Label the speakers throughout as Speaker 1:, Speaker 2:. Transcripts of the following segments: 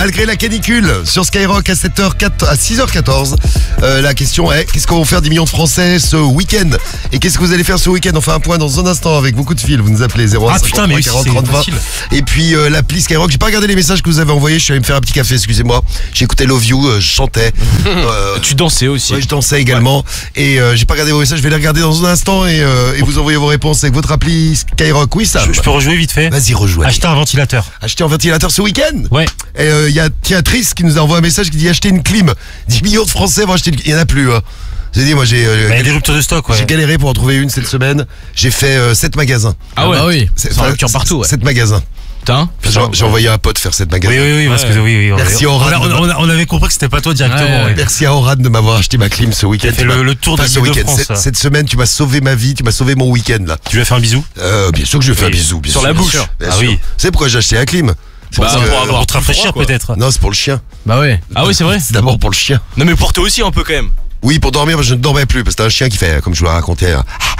Speaker 1: Malgré la canicule, sur Skyrock à 6h14, la question est, qu'est-ce qu'on va faire 10 millions de Français ce week-end? Et qu'est-ce que vous allez faire ce week-end? On fait un point dans un instant avec beaucoup de fils. Vous nous appelez 01
Speaker 2: Ah putain, mais
Speaker 1: 40
Speaker 2: c'est
Speaker 1: 30 20.
Speaker 2: facile.
Speaker 1: Et puis l'appli Skyrock, j'ai pas regardé les messages que vous avez envoyés, je suis allé me faire un petit café, excusez-moi. J'ai écouté Love You, je chantais.
Speaker 3: Tu dansais aussi.
Speaker 1: Ouais, je dansais également. Et j'ai pas regardé vos messages, je vais les regarder dans un instant et vous envoyer vos réponses avec votre appli Skyrock. Oui, ça.
Speaker 2: Je peux rejouer vite fait.
Speaker 1: Vas-y, rejoue.
Speaker 2: Acheter un ventilateur.
Speaker 1: Acheter un ventilateur ce week-end?
Speaker 2: Ouais.
Speaker 1: Et il y a Tris qui nous a envoyé un message qui dit acheter une clim. 10 millions de Français vont acheter une clim. Il n'y en a plus. J'ai dit, moi j'ai.
Speaker 2: Il y a des ruptures de stock, ouais.
Speaker 1: J'ai galéré pour en trouver une cette semaine. J'ai fait 7 magasins.
Speaker 3: Ah ouais.
Speaker 4: Bah oui,
Speaker 1: C'est
Speaker 4: c'est en rupture partout. Ouais.
Speaker 1: 7 magasins.
Speaker 3: Putain.
Speaker 1: J'ai envoyé un pote faire 7 magasins.
Speaker 2: Oui, parce que oui.
Speaker 1: Merci Orad.
Speaker 2: On avait compris que c'était pas toi directement.
Speaker 4: Ouais.
Speaker 1: Merci à Orad de m'avoir acheté ma clim ce week-end.
Speaker 2: T'as fait le tour
Speaker 1: Enfin,
Speaker 2: de
Speaker 1: ce
Speaker 2: l'île de
Speaker 1: week-end.
Speaker 2: France.
Speaker 1: Cette semaine, tu m'as sauvé ma vie, tu m'as sauvé mon week-end là.
Speaker 2: Tu lui as fait un bisou?
Speaker 1: Bien sûr que je lui ai fait un
Speaker 2: Oui.
Speaker 1: bisou. Bien
Speaker 3: Sur
Speaker 1: sûr,
Speaker 3: la
Speaker 1: bien
Speaker 3: bouche.
Speaker 1: sûr, bien
Speaker 2: Ah
Speaker 1: sûr.
Speaker 2: oui.
Speaker 1: C'est pourquoi j'ai acheté la clim. C'est
Speaker 3: Bah,
Speaker 1: parce que-
Speaker 3: pour avoir
Speaker 2: Pour te rafraîchir
Speaker 3: froid, quoi.
Speaker 2: peut-être.
Speaker 1: Non, c'est pour le chien.
Speaker 4: Bah ouais.
Speaker 3: Ah oui, c'est vrai.
Speaker 1: C'est d'abord pour le chien.
Speaker 3: Non mais pour toi aussi un peu quand même.
Speaker 1: Oui, pour dormir, je ne dormais plus parce que t'as un chien qui fait, comme je vous l'ai raconté,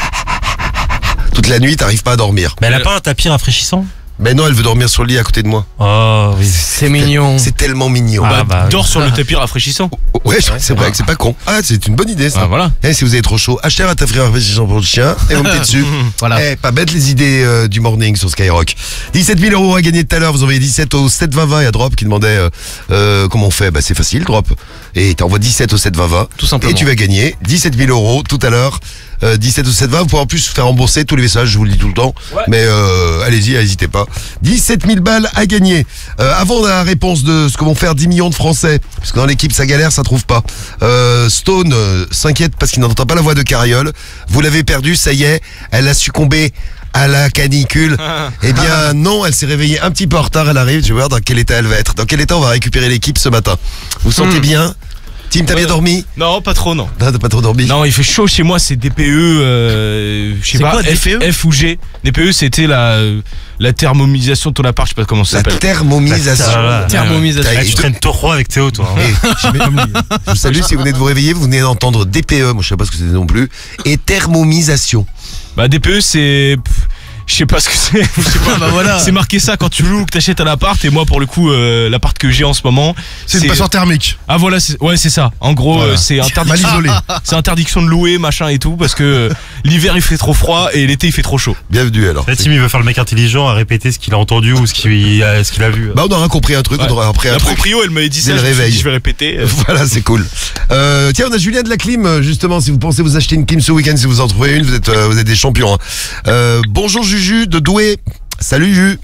Speaker 1: toute la nuit, t'arrives pas à dormir.
Speaker 2: Mais elle a pas un tapis rafraîchissant?
Speaker 1: Mais non, elle veut dormir sur le lit à côté de moi.
Speaker 2: Oh oui.
Speaker 4: C'est mignon.
Speaker 1: C'est tellement mignon.
Speaker 2: Ah, bah,
Speaker 3: Dors sur le tapis rafraîchissant.
Speaker 1: Ouais, c'est vrai que c'est pas con. Ah, c'est une bonne idée ça.
Speaker 3: Ah, voilà.
Speaker 1: Si vous avez trop chaud, achetez un tapis rafraîchissant pour le chien et vous mettez dessus.
Speaker 4: Voilà.
Speaker 1: Pas bête les idées du morning sur Skyrock. 17 000 € à gagner tout à l'heure. Vous envoyez 17 au 7 20 20. Il y a Drop qui demandait comment on fait. Bah c'est facile, Drop. Et t'envoies 17 au 7 20 20.
Speaker 4: Tout simplement.
Speaker 1: Et tu vas gagner 17 000 € tout à l'heure. 17 au 7 20. Vous pouvez en plus faire rembourser tous les messages. Je vous le dis tout le temps.
Speaker 3: Ouais.
Speaker 1: Mais allez-y, n'hésitez pas. 17 000 balles à gagner. Avant la réponse de ce que vont faire 10 millions de Français, parce que dans l'équipe ça galère, ça trouve pas. Stone s'inquiète parce qu'il n'entend pas la voix de Carriole. Vous l'avez perdu, ça y est, elle a succombé à la canicule. Eh bien non, elle s'est réveillée un petit peu en retard, elle arrive, je vais voir dans quel état elle va être. Dans quel état on va récupérer l'équipe ce matin. Vous sentez bien? Tim, t'as bien dormi?
Speaker 3: Non, pas trop non.
Speaker 1: Non, t'as pas trop dormi?
Speaker 3: Non, il fait chaud chez moi, c'est DPE, je sais
Speaker 4: C'est
Speaker 3: pas,
Speaker 4: quoi, DPE?
Speaker 3: F ou G. DPE c'était la thermomisation de ton appart, je sais pas comment ça
Speaker 1: La
Speaker 3: s'appelle.
Speaker 1: thermomisation.
Speaker 4: Thermomisation.
Speaker 1: T'as-
Speaker 2: Ah, tu traînes trop avec Théo, toi. Hein.
Speaker 1: Je vous salue si vous venez de vous réveiller, vous venez d'entendre DPE, moi je sais pas ce que c'est non plus, et thermomisation.
Speaker 3: Bah DPE c'est... Je sais pas ce que c'est. Je sais pas.
Speaker 4: Bah voilà.
Speaker 3: C'est marqué ça quand tu loues ou que t'achètes un appart. Et moi, pour le coup, l'appart que j'ai en ce moment,
Speaker 5: C'est une passoire thermique.
Speaker 3: Ah voilà, ouais c'est ça. En gros,
Speaker 5: Voilà.
Speaker 3: c'est
Speaker 5: Mal
Speaker 3: interdiction.
Speaker 5: isolé.
Speaker 3: C'est interdiction de louer, machin et tout, parce que l'hiver il fait trop froid et l'été il fait trop chaud.
Speaker 1: Bienvenue alors.
Speaker 2: Là, Tim, il veut faire le mec intelligent à répéter ce qu'il a entendu ou ce qu'il a vu.
Speaker 1: Bah on aura compris un truc, on aura appris un
Speaker 3: La
Speaker 1: truc.
Speaker 3: proprio, elle m'avait dit
Speaker 1: Dès
Speaker 3: ça.
Speaker 1: le
Speaker 3: Je me suis
Speaker 1: réveil.
Speaker 3: dit, je vais répéter.
Speaker 1: Voilà, c'est cool. Tiens, on a Julien de la clim, justement. Si vous pensez vous acheter une clim ce week-end, si vous en trouvez une, vous êtes des champions. Hein. Bonjour Juju de Douai. Salut Juju.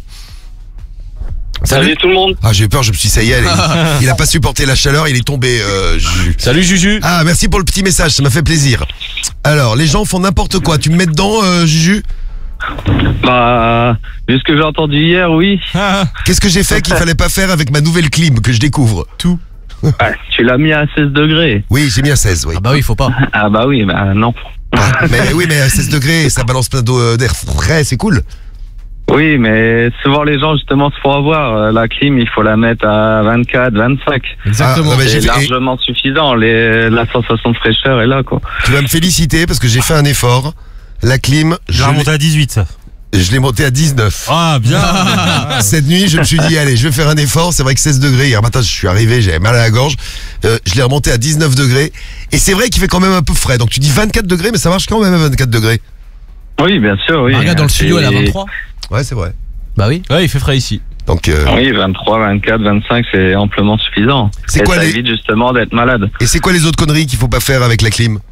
Speaker 6: Salut tout le monde.
Speaker 1: Ah, j'ai eu peur, je me suis dit, ça y est, il a pas supporté la chaleur, il est tombé, Juju.
Speaker 3: Salut Juju.
Speaker 1: Ah, merci pour le petit message, ça m'a fait plaisir. Alors, les gens font n'importe quoi. Tu me mets dedans, Juju?
Speaker 6: Bah, vu ce que j'ai entendu hier, oui.
Speaker 1: Qu'est-ce que j'ai fait qu'il fallait pas faire avec ma nouvelle clim que je découvre?
Speaker 6: Ouais, tu l'as mis à 16 degrés.
Speaker 1: Oui, j'ai mis à 16, oui.
Speaker 4: Ah bah oui, faut pas.
Speaker 6: Ah bah oui, bah non.
Speaker 1: Ah, mais oui, mais à 16 degrés, ça balance plein d'air frais, c'est cool.
Speaker 6: Oui, mais souvent les gens justement se font avoir. La clim, il faut la mettre à 24, 25.
Speaker 4: Exactement.
Speaker 1: Ah, non, mais
Speaker 6: C'est
Speaker 1: j'ai fait-
Speaker 6: largement suffisant. La sensation de fraîcheur est là, quoi.
Speaker 1: Tu vas me féliciter parce que j'ai fait un effort. La clim,
Speaker 2: Je l'ai remonté à 18.
Speaker 1: je l'ai monté à 19.
Speaker 2: Ah, bien.
Speaker 1: Cette nuit, je me suis dit, allez, je vais faire un effort. C'est vrai que 16 degrés. Hier matin, je suis arrivé, j'avais mal à la gorge. Je l'ai remonté à 19 degrés. Et c'est vrai qu'il fait quand même un peu frais. Donc tu dis 24 degrés, mais ça marche quand même à 24 degrés.
Speaker 6: Oui, bien sûr, oui.
Speaker 4: Bah, regarde, dans le studio, elle a 23.
Speaker 1: Ouais, c'est vrai.
Speaker 4: Bah oui.
Speaker 3: Ouais, il fait frais ici.
Speaker 1: Donc,
Speaker 6: Oui, 23, 24, 25, c'est amplement suffisant.
Speaker 1: C'est
Speaker 6: Et
Speaker 1: quoi
Speaker 6: ça
Speaker 1: les-
Speaker 6: évite justement d'être malade.
Speaker 1: et c'est quoi les autres conneries qu'il faut pas faire avec la clim?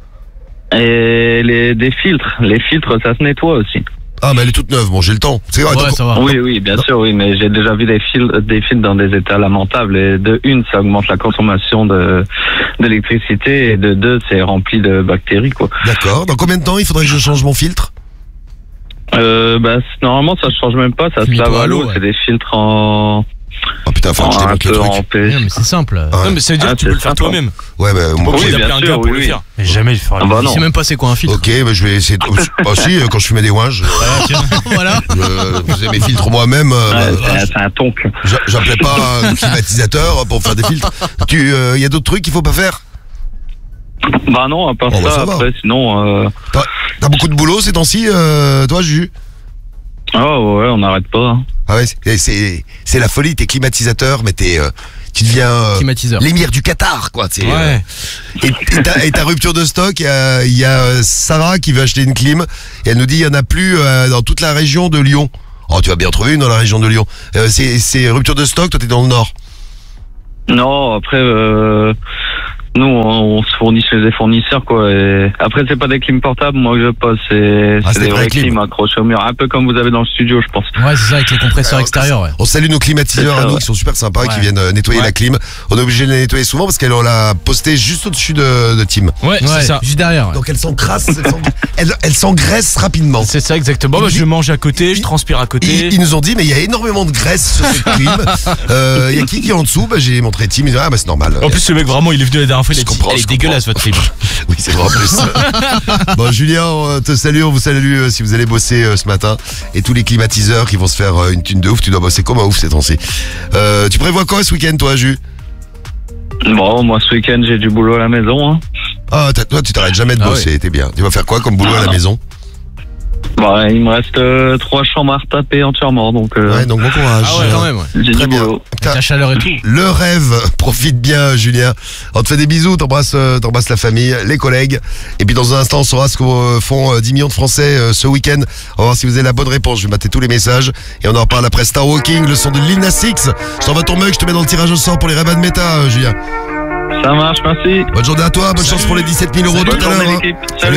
Speaker 6: Et des filtres. Les filtres, ça se nettoie aussi.
Speaker 1: Ah, mais elle est toute neuve. Bon, j'ai le temps. C'est vrai.
Speaker 4: Ouais,
Speaker 1: donc-
Speaker 4: ça va.
Speaker 6: Oui, bien sûr, oui, mais j'ai déjà vu des filtres dans des états lamentables. Et de une, ça augmente la consommation d'électricité, et de deux, c'est rempli de bactéries, quoi.
Speaker 1: D'accord. Dans combien de temps il faudrait que je change mon filtre?
Speaker 6: Normalement, ça change même pas, ça se
Speaker 4: Nettoie
Speaker 6: lave à
Speaker 4: à l'eau,
Speaker 6: l'eau.
Speaker 4: ouais.
Speaker 6: C'est des filtres en
Speaker 1: Oh putain, faut que je
Speaker 6: un
Speaker 1: démonte le
Speaker 6: peu
Speaker 1: truc.
Speaker 6: en PS.
Speaker 4: Non, mais c'est simple.
Speaker 1: Ouais.
Speaker 3: Non, mais ça veut dire
Speaker 6: Ah,
Speaker 3: que tu
Speaker 6: c'est
Speaker 3: peux le faire
Speaker 6: sympa.
Speaker 3: toi-même.
Speaker 1: Ouais, bah, moi,
Speaker 3: Oui,
Speaker 6: Oui,
Speaker 3: il a
Speaker 6: bien
Speaker 3: pris un
Speaker 6: sûr,
Speaker 3: gars pour
Speaker 6: oui,
Speaker 3: le
Speaker 6: oui.
Speaker 3: faire.
Speaker 2: Mais jamais il fera.
Speaker 6: Ah bah
Speaker 4: Je
Speaker 6: non.
Speaker 4: sais même pas c'est quoi un filtre.
Speaker 1: ok, bah, je vais essayer. Bah, si, quand je fumais des ouinges,
Speaker 4: Voilà.
Speaker 1: je faisais mes filtres moi-même.
Speaker 6: Ouais, c'est un tonk.
Speaker 1: J'appelais pas un climatisateur pour faire des filtres. Il y a d'autres trucs qu'il faut pas faire?
Speaker 6: Bah non, à part
Speaker 1: Bon, bah,
Speaker 6: ça,
Speaker 1: ça va.
Speaker 6: après, sinon...
Speaker 1: T'as beaucoup de boulot ces temps-ci, toi, Juju?
Speaker 6: Oh ouais, on n'arrête pas. Hein.
Speaker 1: Ah ouais, c'est la folie, t'es climatisateur, mais tu tu deviens
Speaker 4: Climatiseur.
Speaker 1: l'émir du Qatar, quoi. C'est,
Speaker 3: Ouais.
Speaker 1: et ta rupture de stock, il y a Sarah qui veut acheter une clim et elle nous dit il y en a plus dans toute la région de Lyon. Oh, tu vas bien trouver une dans la région de Lyon. C'est rupture de stock, toi t'es dans le nord.
Speaker 6: Non, après, nous, on se fournit chez des fournisseurs, quoi. Et après, c'est pas des clims portables, moi, que je pose. C'est
Speaker 1: Ah, c'est
Speaker 6: des
Speaker 1: des
Speaker 6: vraies
Speaker 1: vraies
Speaker 6: clims accrochées au mur. Un peu comme vous avez dans le studio, je pense.
Speaker 4: Ouais, c'est ça, avec les compresseurs extérieurs, ouais.
Speaker 1: On salue nos climatiseurs
Speaker 6: C'est ça,
Speaker 1: à nous
Speaker 6: ouais.
Speaker 1: qui sont super sympas, qui
Speaker 4: Ouais.
Speaker 1: viennent nettoyer la clim. On est obligé de la nettoyer souvent parce qu'elle l'a postée juste au-dessus de Tim.
Speaker 3: Ouais,
Speaker 4: Ouais,
Speaker 3: c'est ça.
Speaker 4: juste derrière. Ouais.
Speaker 1: Donc elle s'encrasse, elle s'engraisse rapidement.
Speaker 3: C'est ça exactement. Moi, je mange à côté, je transpire à côté.
Speaker 1: Ils nous ont dit mais il y a énormément de graisse sur cette clim. Il y a qui est en dessous? Bah, j'ai montré Tim, il dit ah bah c'est normal.
Speaker 3: En plus, ce mec, vraiment, il est venu la dernière fois, il a
Speaker 1: Je
Speaker 3: dit,
Speaker 1: comprends,
Speaker 3: elle
Speaker 1: je
Speaker 3: est dégueulasse, votre film.
Speaker 1: Oui, c'est vrai en plus. Bon, Julien, on te salue, on vous salue si vous allez bosser ce matin. Et tous les climatiseurs qui vont se faire une thune de ouf, tu dois bosser comme un ouf ces temps-ci. Tu prévois quoi ce week-end, toi, Jus?
Speaker 6: Bon, moi, ce week-end, j'ai du boulot à la maison, hein.
Speaker 1: Ah, toi, tu t'arrêtes jamais de
Speaker 4: Ah
Speaker 1: bosser, t'es bien. Tu vas faire quoi comme boulot à la maison?
Speaker 6: Bon, il me reste 3 chambres à retaper entièrement, donc
Speaker 1: Ouais, donc bon courage.
Speaker 4: Ah ouais, quand même, ouais.
Speaker 6: j'ai
Speaker 1: Très
Speaker 6: du
Speaker 1: bien.
Speaker 6: boulot.
Speaker 1: Putain,
Speaker 4: Avec la chaleur et tout.
Speaker 1: le rêve, profite bien, Julien. On te fait des bisous, t'embrasses la famille, les collègues. Et puis dans un instant, on saura ce que font 10 millions de Français ce week-end. On va voir si vous avez la bonne réponse. Je vais mater tous les messages et on en reparle après Star Walking, le son de Lil Nas X. Je t'envoie ton mug, je te mets dans le tirage au sort pour les Ray-Ban Meta, Julien.
Speaker 6: Ça marche, merci.
Speaker 1: Bonne journée à toi, bonne chance pour les 17 000 euros tout
Speaker 6: Bonne
Speaker 1: à l'heure.
Speaker 6: journée,
Speaker 1: hein.
Speaker 6: l'équipe.
Speaker 1: Salut.